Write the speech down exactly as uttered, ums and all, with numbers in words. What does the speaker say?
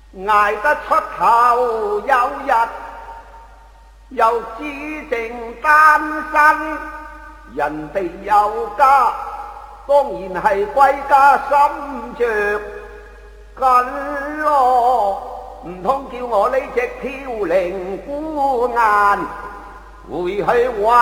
捱得出頭，有日又只剩單身，人哋有家，當然係歸家心着緊咯。唔通叫我呢隻飄零孤雁回去玩？